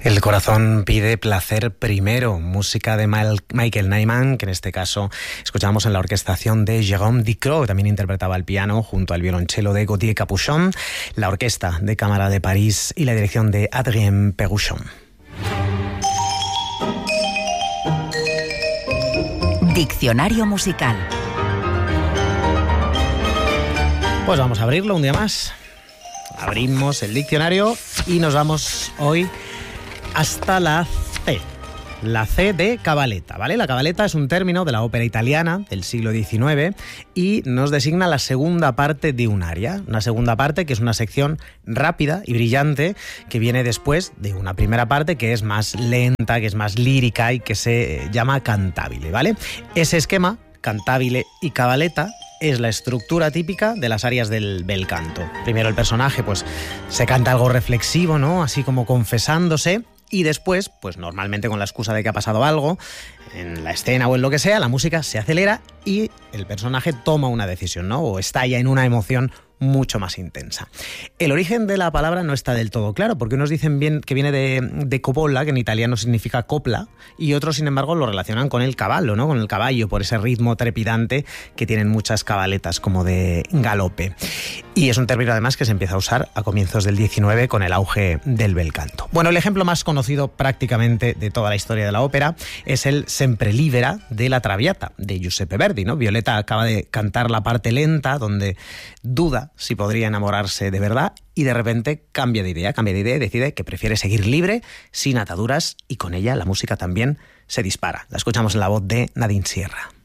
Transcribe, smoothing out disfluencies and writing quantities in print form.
El corazón pide placer primero, música de Michael Nyman, que en este caso escuchamos en la orquestación de Jérôme Ducrot, que también interpretaba el piano junto al violonchelo de Gauthier Capuchon, la Orquesta de Cámara de París y la dirección de Adrien Péruchon. Diccionario musical. Pues vamos a abrirlo un día más. Abrimos el diccionario y nos vamos hoy hasta la C de cabaletta, ¿vale? La cabaletta es un término de la ópera italiana del siglo XIX y nos designa la segunda parte de un aria. Una segunda parte que es una sección rápida y brillante que viene después de una primera parte que es más lenta, que es más lírica y que se llama cantabile, ¿vale? Ese esquema, cantabile y cabaletta, es la estructura típica de las arias del bel canto. Primero el personaje pues se canta algo reflexivo, ¿no? Así como confesándose. Y después, pues normalmente con la excusa de que ha pasado algo, en la escena o en lo que sea, la música se acelera y el personaje toma una decisión, ¿no? O estalla en una emoción mucho más intensa. El origen de la palabra no está del todo claro, porque unos dicen bien que viene de coppola, que en italiano significa copla, y otros, sin embargo, lo relacionan con el caballo, ¿no? Con el caballo, por ese ritmo trepidante que tienen muchas cabaletas como de galope. Y es un término, además, que se empieza a usar a comienzos del XIX con el auge del bel canto. Bueno, el ejemplo más conocido prácticamente de toda la historia de la ópera es el Sempre Libera de la Traviata, de Giuseppe Verdi, ¿no? Violeta acaba de cantar la parte lenta, donde duda si podría enamorarse de verdad y de repente cambia de idea y decide que prefiere seguir libre, sin ataduras, y con ella la música también se dispara. La escuchamos en la voz de Nadine Sierra.